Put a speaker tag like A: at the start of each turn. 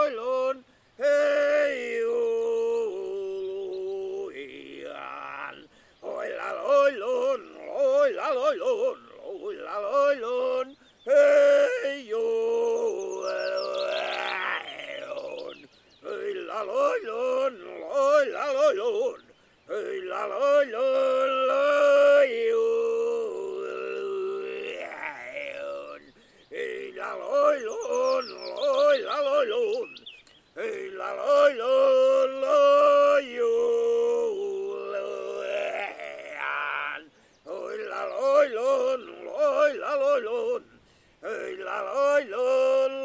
A: loy lon, hey yo, oi la loy lon, oi la loy lon, oi la loy lon, hey yo, hey la loy lon, oi la loy lon, hey la loy lon, loy yo. Hey la loy lon, loy la loy lon. Hey la loy lon, loy yo. Hey la loy lon, loy la loy lon. Hey la loy lon.